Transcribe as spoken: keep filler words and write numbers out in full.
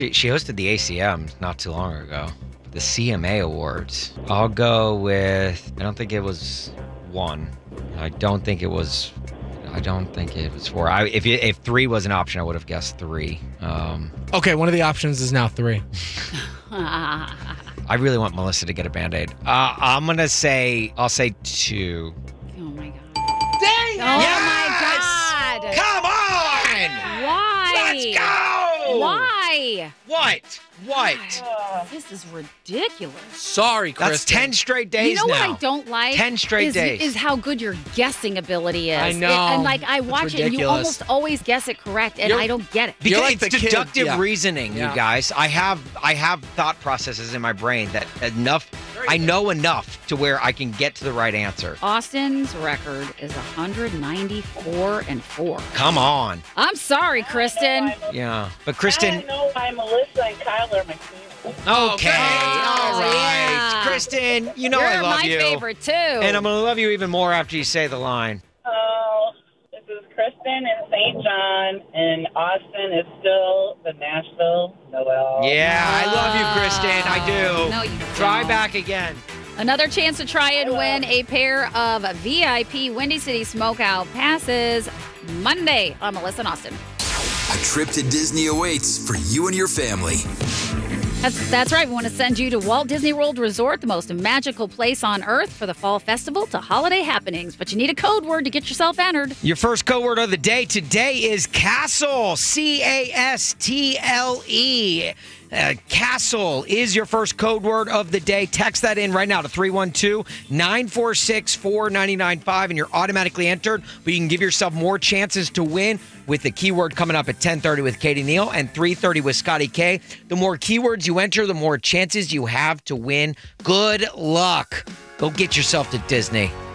She hosted the A C M not too long ago. The C M A Awards. I'll go with, I don't think it was one. I don't think it was, I don't think it was four. I, if, it, if three was an option, I would have guessed three. Um, Okay, one of the options is now three. I really want Melissa to get a Band-Aid. Uh, I'm going to say, I'll say two. Oh my god. Dang! Oh Yes! my god. Come on! Why? Let's go! Why? What? What? This is ridiculous. Sorry, Kristen. That's ten straight days You know now. what I don't like? ten straight is, days. Is how good your guessing ability is. I know. It- and like I It's watch it, and you ridiculous. almost always guess it correct, and You're- I don't get it. Because You're like it's the kid, deductive yeah. reasoning, Yeah. you guys. I have I have thought processes in my brain that enough I know enough to where I can get to the right answer. Austin's record is one ninety-four and four. Come on. I'm sorry, Kristen. Yeah. But I Kristen, don't know why Melissa and Kyle are my team. okay. Oh, all right. yeah. Kristen, you know You're I love my you. favorite too. And I'm going to love you even more after you say the line. Oh, this is Kristen in Saint John, and Austin is still the Nashville Noel. Yeah, I love you, Kristen. I do. No, you Try don't. back again. Another chance to try and win a pair of V I P Windy City Smokeout passes Monday on Melissa and Austin. A trip to Disney awaits for you and your family. That's, that's right. We want to send you to Walt Disney World Resort, the most magical place on earth, for the fall festival to holiday happenings. But you need a code word to get yourself entered. Your first code word of the day today is castle. C A S T L E. Uh, castle is your first code word of the day. Text that in right now to three one two, nine four six, four nine nine five and you're automatically entered. But you can give yourself more chances to win with the keyword coming up at ten thirty with Katie Neal and three thirty with Scotty K. The more keywords you enter, the more chances you have to win. Good luck. Go get yourself to Disney.